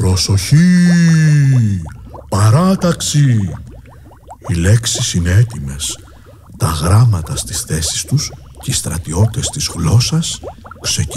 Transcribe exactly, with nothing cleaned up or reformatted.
Προσοχή! Παράταξη! Οι λέξεις είναι έτοιμες. Τα γράμματα στις θέσεις τους και οι στρατιώτες της γλώσσας ξεκινούν.